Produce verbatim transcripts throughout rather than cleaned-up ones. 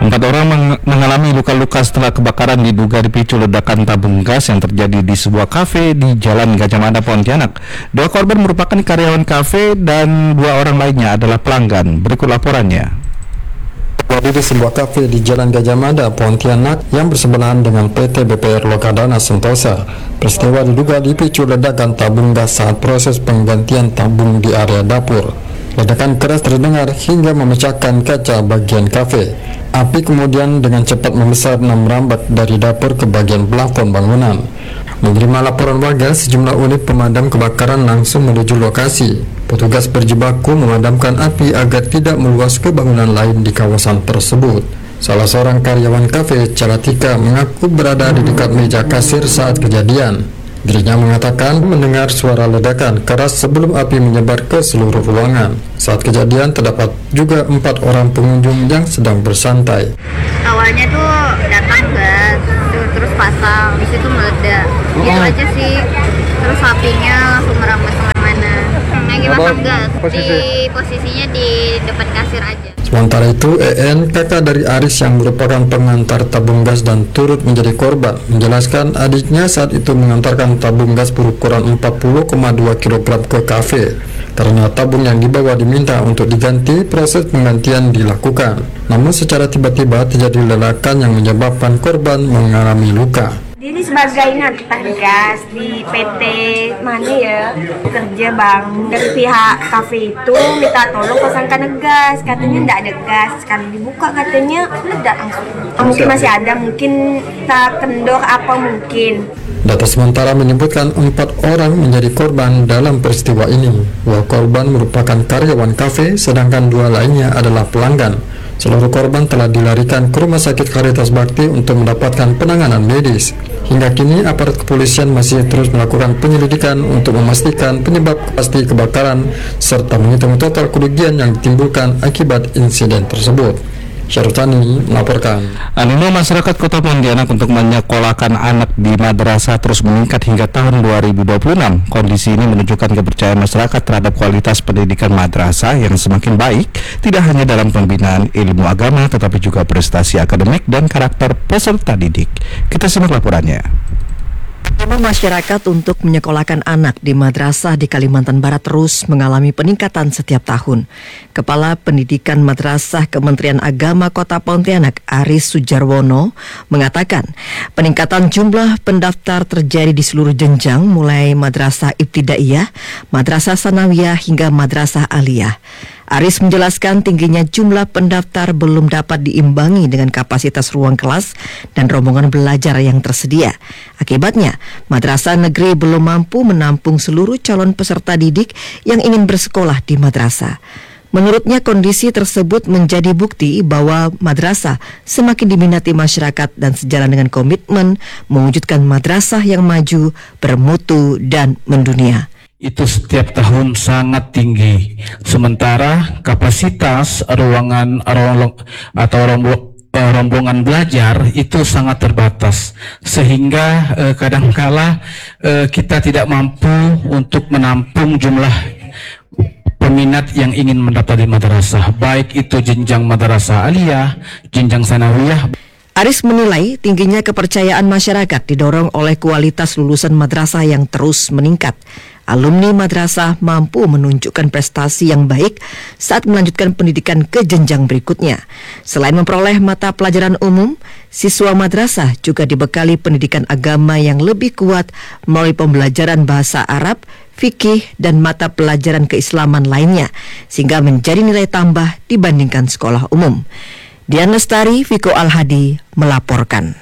Empat orang meng- mengalami luka-luka setelah kebakaran diduga dipicu ledakan tabung gas yang terjadi di sebuah kafe di Jalan Gajah Mada, Pontianak. Dua korban merupakan karyawan kafe dan dua orang lainnya adalah pelanggan. Berikut laporannya. Terjadi di sebuah kafe di Jalan Gajah Mada, Pontianak yang bersebelahan dengan P T B P R Lokadana Sentosa. Peristiwa diduga dipicu ledakan tabung gas saat proses penggantian tabung di area dapur. Ledakan keras terdengar hingga memecahkan kaca bagian kafe. Api kemudian dengan cepat membesar dan merambat dari dapur ke bagian plafon bangunan. Menerima laporan warga, sejumlah unit pemadam kebakaran langsung menuju lokasi. Petugas berjibaku memadamkan api agar tidak meluas ke bangunan lain di kawasan tersebut. Salah seorang karyawan kafe, Calatika, mengaku berada di dekat meja kasir saat kejadian. Dirinya mengatakan mendengar suara ledakan keras sebelum api menyebar ke seluruh ruangan. Saat kejadian terdapat juga empat orang pengunjung yang sedang bersantai. Awalnya tuh datang gas, terus pasang, di situ meledak. Gitu oh. aja sih. Terus apinya langsung merambat kemana-mana. Lagi pasang gas, posisi? di posisinya di depan kasir aja. Sementara itu, E N, kakak dari Aris yang merupakan pengantar tabung gas dan turut menjadi korban, menjelaskan adiknya saat itu mengantarkan tabung gas berukuran empat puluh koma dua kilogram ke kafe. Karena tabung yang dibawa diminta untuk diganti, proses penggantian dilakukan. Namun secara tiba-tiba terjadi ledakan yang menyebabkan korban mengalami luka. Ini sebagai ngantar gas di P T mana ya kerja bang, dari pihak kafe itu minta tolong pasangkan gas, katanya tidak ada gas, sekali dibuka katanya meledak langsung. Mungkin masih ada, mungkin tak kendor apa mungkin. Data sementara menyebutkan empat orang menjadi korban dalam peristiwa ini. Dua korban merupakan karyawan kafe, sedangkan dua lainnya adalah pelanggan. Seluruh korban telah dilarikan ke Rumah Sakit Caritas Bakti untuk mendapatkan penanganan medis. Hingga kini aparat kepolisian masih terus melakukan penyelidikan untuk memastikan penyebab pasti kebakaran serta menghitung total kerugian yang ditimbulkan akibat insiden tersebut. Syarutani melaporkan. Animo masyarakat Kota Pontianak untuk menyekolahkan anak di madrasah terus meningkat hingga tahun dua ribu dua puluh enam. Kondisi ini menunjukkan kepercayaan masyarakat terhadap kualitas pendidikan madrasah yang semakin baik, tidak hanya dalam pembinaan ilmu agama, tetapi juga prestasi akademik dan karakter peserta didik. Kita simak laporannya. Animo masyarakat untuk menyekolahkan anak di madrasah di Kalimantan Barat terus mengalami peningkatan setiap tahun. Kepala Pendidikan Madrasah Kementerian Agama Kota Pontianak, Aris Sujarwono, mengatakan peningkatan jumlah pendaftar terjadi di seluruh jenjang mulai madrasah ibtidaiyah, madrasah sanawiyah hingga madrasah aliyah. Aris menjelaskan tingginya jumlah pendaftar belum dapat diimbangi dengan kapasitas ruang kelas dan rombongan belajar yang tersedia. Akibatnya, madrasah negeri belum mampu menampung seluruh calon peserta didik yang ingin bersekolah di madrasah. Menurutnya kondisi tersebut menjadi bukti bahwa madrasah semakin diminati masyarakat dan sejalan dengan komitmen mewujudkan madrasah yang maju, bermutu, dan mendunia. Itu setiap tahun sangat tinggi. Sementara kapasitas ruangan ruang, atau rombongan belajar itu sangat terbatas, sehingga eh, kadangkala eh, kita tidak mampu untuk menampung jumlah peminat yang ingin mendaftar di madrasah, baik itu jenjang madrasah aliyah, jenjang sanawiyah. Aris menilai tingginya kepercayaan masyarakat didorong oleh kualitas lulusan madrasah yang terus meningkat. Alumni madrasah mampu menunjukkan prestasi yang baik saat melanjutkan pendidikan ke jenjang berikutnya. Selain memperoleh mata pelajaran umum, siswa madrasah juga dibekali pendidikan agama yang lebih kuat melalui pembelajaran bahasa Arab, fikih, dan mata pelajaran keislaman lainnya, sehingga menjadi nilai tambah dibandingkan sekolah umum. Dian Lestari, Viko Al-Hadi melaporkan.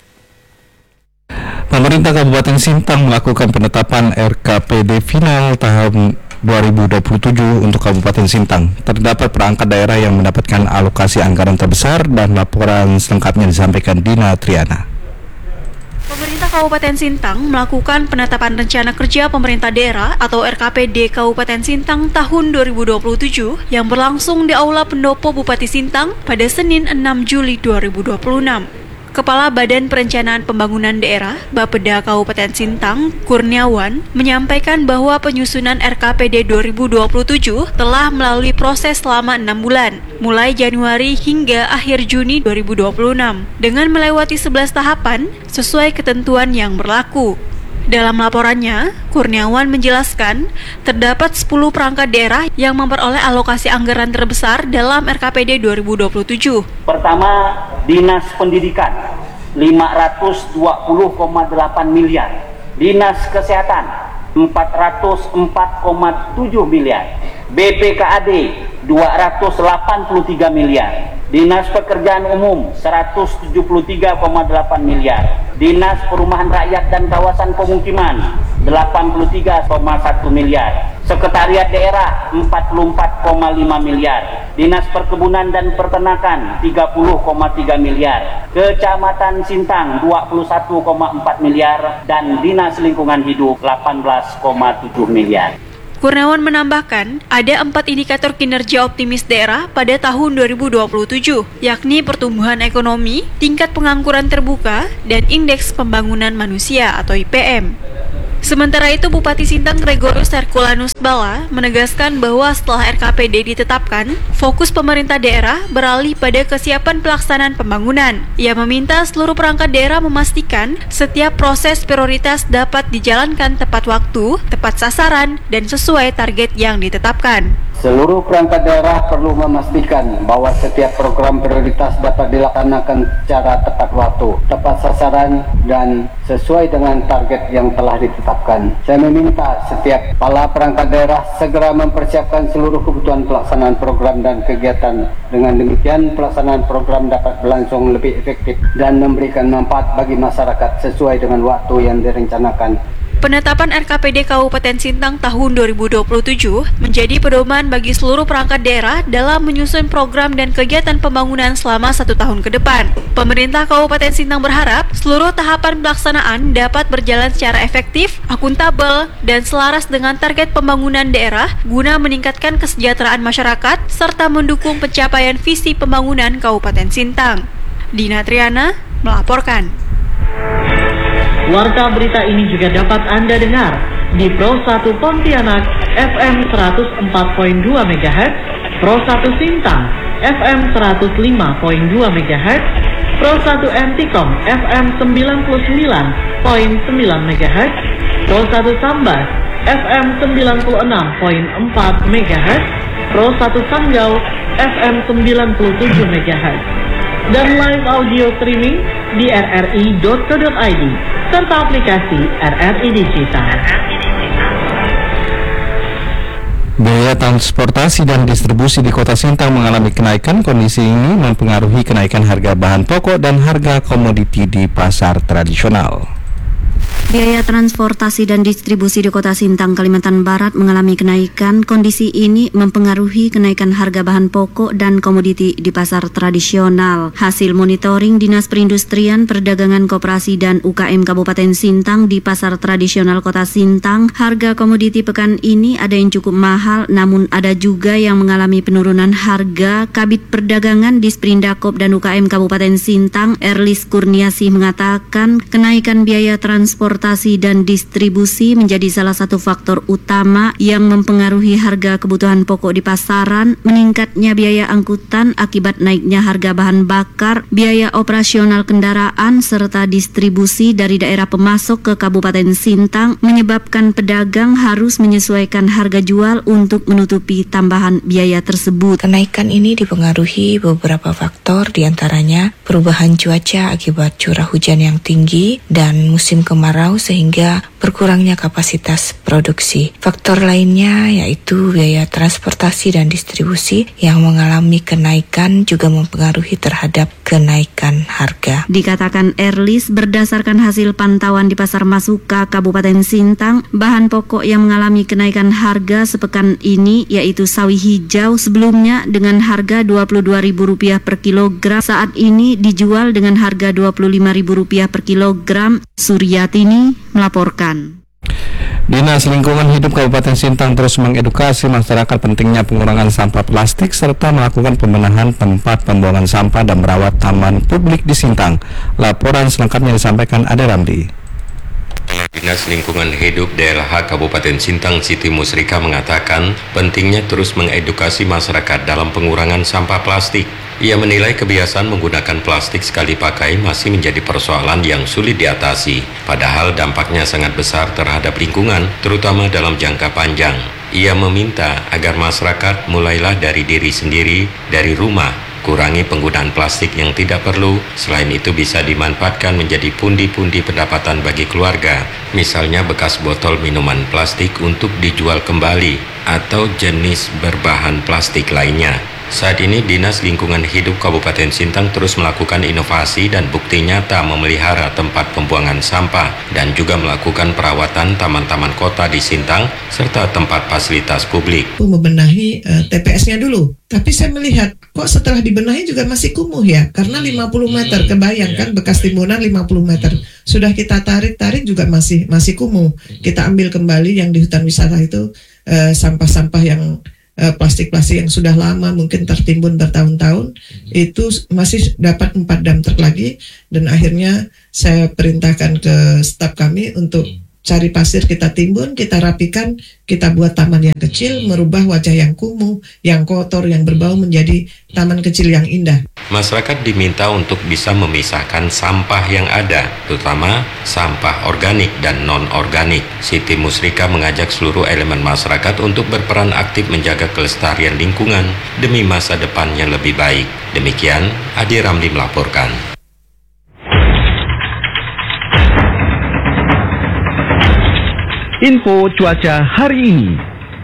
Pemerintah Kabupaten Sintang melakukan penetapan R K P D final tahun dua ribu dua puluh tujuh untuk Kabupaten Sintang. Terdapat perangkat daerah yang mendapatkan alokasi anggaran terbesar dan laporan selengkapnya disampaikan Dina Triana. Pemerintah Kabupaten Sintang melakukan penetapan rencana kerja pemerintah daerah atau R K P D Kabupaten Sintang tahun dua ribu dua puluh tujuh yang berlangsung di Aula Pendopo Bupati Sintang pada Senin enam Juli dua ribu dua puluh enam. Kepala Badan Perencanaan Pembangunan Daerah Bapeda Kabupaten Sintang, Kurniawan, menyampaikan bahwa penyusunan R K P D dua ribu dua puluh tujuh telah melalui proses selama enam bulan, mulai Januari hingga akhir Juni dua ribu dua puluh enam, dengan melewati sebelas tahapan sesuai ketentuan yang berlaku. Dalam laporannya, Kurniawan menjelaskan terdapat sepuluh perangkat daerah yang memperoleh alokasi anggaran terbesar dalam R K P D dua ribu dua puluh tujuh. Pertama, Dinas Pendidikan lima ratus dua puluh koma delapan miliar, Dinas Kesehatan empat ratus empat koma tujuh miliar, B P K A D dua ratus delapan puluh tiga miliar, Dinas Pekerjaan Umum seratus tujuh puluh tiga koma delapan miliar, Dinas Perumahan Rakyat dan Kawasan Pemukiman delapan puluh tiga koma satu miliar, Sekretariat Daerah empat puluh empat koma lima miliar, Dinas Perkebunan dan Peternakan tiga puluh koma tiga miliar, Kecamatan Sintang dua puluh satu koma empat miliar, dan Dinas Lingkungan Hidup delapan belas koma tujuh miliar. Kurniawan menambahkan, ada empat indikator kinerja optimis daerah pada tahun dua ribu dua puluh tujuh, yakni pertumbuhan ekonomi, tingkat pengangguran terbuka, dan indeks pembangunan manusia atau I P M. Sementara itu, Bupati Sintang Gregorius Herculanus Bala menegaskan bahwa setelah R K P D ditetapkan, fokus pemerintah daerah beralih pada kesiapan pelaksanaan pembangunan. Ia meminta seluruh perangkat daerah memastikan setiap proses prioritas dapat dijalankan tepat waktu, tepat sasaran, dan sesuai target yang ditetapkan. Seluruh perangkat daerah perlu memastikan bahwa setiap program prioritas dapat dilaksanakan secara tepat waktu, tepat sasaran, dan sesuai dengan target yang telah ditetapkan. Saya meminta setiap kepala perangkat daerah segera mempersiapkan seluruh kebutuhan pelaksanaan program dan kegiatan. Dengan demikian, pelaksanaan program dapat berlangsung lebih efektif dan memberikan manfaat bagi masyarakat sesuai dengan waktu yang direncanakan. Penetapan R K P D Kabupaten Sintang tahun dua ribu dua puluh tujuh menjadi pedoman bagi seluruh perangkat daerah dalam menyusun program dan kegiatan pembangunan selama satu tahun ke depan. Pemerintah Kabupaten Sintang berharap seluruh tahapan pelaksanaan dapat berjalan secara efektif, akuntabel, dan selaras dengan target pembangunan daerah guna meningkatkan kesejahteraan masyarakat serta mendukung pencapaian visi pembangunan Kabupaten Sintang. Dina Triana melaporkan. Warta berita ini juga dapat Anda dengar di Pro satu Pontianak F M seratus empat koma dua megahertz, Pro satu Sintang F M seratus lima koma dua megahertz, Pro satu Antikom F M sembilan puluh sembilan koma sembilan megahertz, Pro satu Sambas F M sembilan puluh enam koma empat megahertz, Pro satu Sanggau F M sembilan puluh tujuh megahertz, dan live audio streaming di r r i dot co dot i d serta aplikasi R R I Digital. Biaya transportasi dan distribusi di Kota Sintang mengalami kenaikan. Kondisi ini mempengaruhi kenaikan harga bahan pokok dan harga komoditi di pasar tradisional. Biaya transportasi dan distribusi di Kota Sintang, Kalimantan Barat mengalami kenaikan. Kondisi ini mempengaruhi kenaikan harga bahan pokok dan komoditi di pasar tradisional. Hasil monitoring Dinas Perindustrian, Perdagangan Koperasi dan U K M Kabupaten Sintang di pasar tradisional Kota Sintang, harga komoditi pekan ini ada yang cukup mahal, namun ada juga yang mengalami penurunan harga. Kabid Perdagangan Disprindakop dan U K M Kabupaten Sintang, Erlis Kurniasih mengatakan kenaikan biaya transportasi dan distribusi menjadi salah satu faktor utama yang mempengaruhi harga kebutuhan pokok di pasaran. Meningkatnya biaya angkutan akibat naiknya harga bahan bakar, biaya operasional kendaraan, serta distribusi dari daerah pemasok ke Kabupaten Sintang menyebabkan pedagang harus menyesuaikan harga jual untuk menutupi tambahan biaya tersebut. Kenaikan ini dipengaruhi beberapa faktor, diantaranya perubahan cuaca akibat curah hujan yang tinggi dan musim kemarau sehingga berkurangnya kapasitas produksi. Faktor lainnya yaitu biaya transportasi dan distribusi yang mengalami kenaikan juga mempengaruhi terhadap kenaikan harga. Dikatakan Erlis, berdasarkan hasil pantauan di Pasar Masuka Kabupaten Sintang, bahan pokok yang mengalami kenaikan harga sepekan ini yaitu sawi hijau, sebelumnya dengan harga dua puluh dua ribu rupiah per kilogram, saat ini dijual dengan harga dua puluh lima ribu rupiah per kilogram. Suryatini melaporkan. Dinas Lingkungan Hidup Kabupaten Sintang terus mengedukasi masyarakat pentingnya pengurangan sampah plastik serta melakukan pembenahan tempat pembuangan sampah dan merawat taman publik di Sintang. Laporan selengkapnya disampaikan Ade Ramli. Dinas Lingkungan Hidup D L H Kabupaten Sintang Siti Musrika mengatakan pentingnya terus mengedukasi masyarakat dalam pengurangan sampah plastik. Ia menilai kebiasaan menggunakan plastik sekali pakai masih menjadi persoalan yang sulit diatasi, padahal dampaknya sangat besar terhadap lingkungan, terutama dalam jangka panjang. Ia meminta agar masyarakat mulailah dari diri sendiri, dari rumah, kurangi penggunaan plastik yang tidak perlu. Selain itu bisa dimanfaatkan menjadi pundi-pundi pendapatan bagi keluarga, misalnya bekas botol minuman plastik untuk dijual kembali atau jenis berbahan plastik lainnya. Saat ini Dinas Lingkungan Hidup Kabupaten Sintang terus melakukan inovasi dan bukti nyata memelihara tempat pembuangan sampah dan juga melakukan perawatan taman-taman kota di Sintang serta tempat fasilitas publik. Membenahi uh, T P S-nya dulu. Tapi saya melihat kok setelah dibenahi juga masih kumuh ya, karena lima puluh meter, kebayang kan bekas timbunan lima puluh meter. Sudah kita tarik-tarik juga masih masih kumuh. Kita ambil kembali yang di hutan wisata itu uh, sampah-sampah yang plastik-plastik yang sudah lama mungkin tertimbun bertahun-tahun, itu masih dapat empat dump truck lagi, dan akhirnya saya perintahkan ke staf kami untuk cari pasir, kita timbun, kita rapikan, kita buat taman yang kecil, merubah wajah yang kumuh, yang kotor, yang berbau menjadi taman kecil yang indah. Masyarakat diminta untuk bisa memisahkan sampah yang ada, terutama sampah organik dan non-organik. Siti Musrika mengajak seluruh elemen masyarakat untuk berperan aktif menjaga kelestarian lingkungan demi masa depan yang lebih baik. Demikian, Ade Ramli melaporkan. Info cuaca hari ini.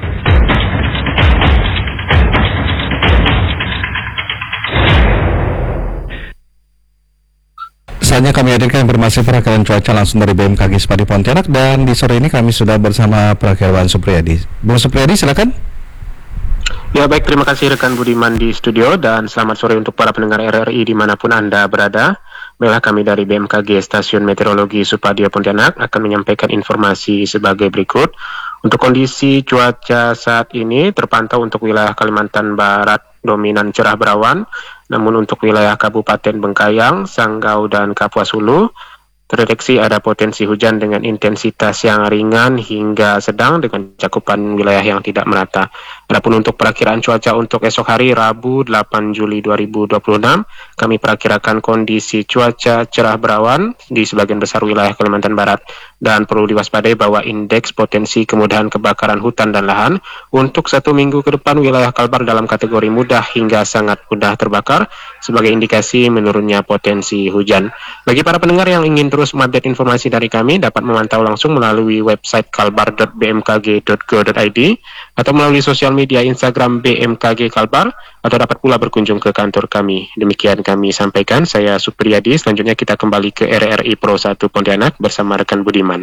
Saatnya kami hadirkan informasi perakiraan cuaca langsung dari B M K G Spadi Pontianak, dan di sore ini kami sudah bersama Prakirawan Supriyadi. Bung Supriyadi, silakan. Ya baik, terima kasih rekan Budiman di studio, dan selamat sore untuk para pendengar R R I dimanapun Anda berada. Baiklah, kami dari B M K G Stasiun Meteorologi Supadio Pontianak akan menyampaikan informasi sebagai berikut. Untuk kondisi cuaca saat ini terpantau untuk wilayah Kalimantan Barat dominan cerah berawan, namun untuk wilayah Kabupaten Bengkayang, Sanggau, dan Kapuas Hulu terdeteksi ada potensi hujan dengan intensitas yang ringan hingga sedang dengan cakupan wilayah yang tidak merata. Adapun untuk perakiraan cuaca untuk esok hari Rabu delapan Juli dua ribu dua puluh enam, kami perakirakan kondisi cuaca cerah berawan di sebagian besar wilayah Kalimantan Barat, dan perlu diwaspadai bahwa indeks potensi kemudahan kebakaran hutan dan lahan untuk satu minggu ke depan wilayah Kalbar dalam kategori mudah hingga sangat mudah terbakar sebagai indikasi menurunnya potensi hujan. Bagi para pendengar yang ingin terus mengupdate informasi dari kami, dapat memantau langsung melalui website kalbar dot b m k g dot go dot i d atau melalui sosial media Instagram B M K G Kalbar, atau dapat pula berkunjung ke kantor kami. Demikian kami sampaikan, saya Supriyadi. Selanjutnya kita kembali ke R R I Pro satu Pontianak bersama rekan Budiman.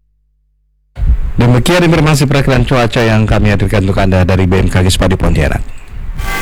Demikian informasi perakiraan cuaca yang kami hadirkan untuk Anda dari B M K G Spadi Pontianak.